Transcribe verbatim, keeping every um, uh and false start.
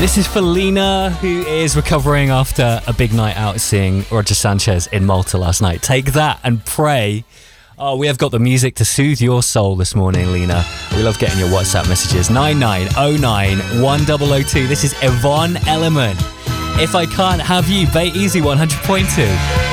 This is for Lena, who is recovering after a big night out seeing Roger Sanchez in Malta last night. Take that and pray. Oh, we have got the music to soothe your soul this morning, Lena. We love getting your WhatsApp messages. nine nine oh nine one oh oh two. This is Yvonne Elliman. If I Can't Have You, Bay Easy one hundred point two.